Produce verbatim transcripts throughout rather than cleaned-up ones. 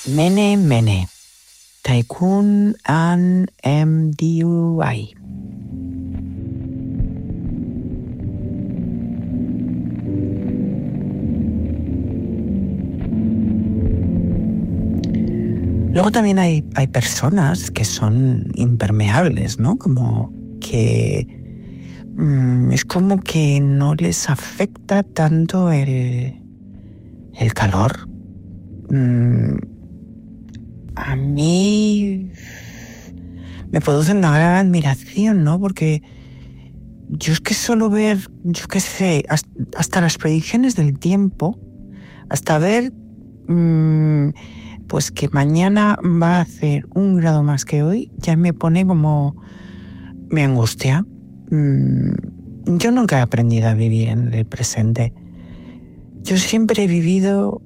Mene Mene, Tycoon and M D Y. Luego también hay, hay personas que son impermeables, ¿no? Como que mmm, es como que no les afecta tanto el, el calor. Mm, a mí me produce una gran admiración, ¿no? Porque yo es que solo ver, yo qué sé, hasta, hasta las predicciones del tiempo, hasta ver mmm, pues que mañana va a hacer un grado más que hoy, ya me pone como, me angustia. Mm, yo nunca he aprendido a vivir en el presente. Yo siempre he vivido,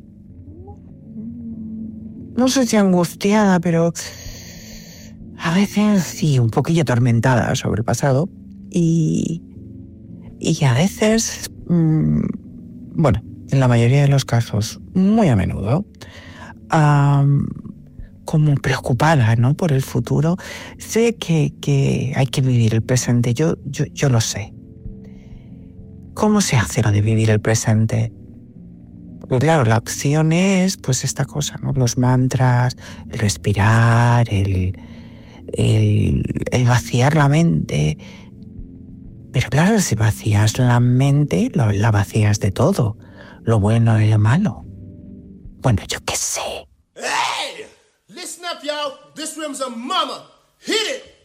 no sé si angustiada, pero a veces sí, un poquillo atormentada sobre el pasado. Y, y a veces, mmm, bueno, en la mayoría de los casos, muy a menudo, um, como preocupada, ¿no? Por el futuro. Sé que, que hay que vivir el presente, yo, yo, yo lo sé. ¿Cómo se hace lo de vivir el presente? Pues claro, la opción es pues esta cosa, ¿no? Los mantras, el respirar, el, el, el vaciar la mente. Pero claro, si vacías la mente, lo, la vacías de todo, lo bueno y lo malo. Bueno, yo qué sé. Hey! Listen up, y'all. This room's a mama. Hit it!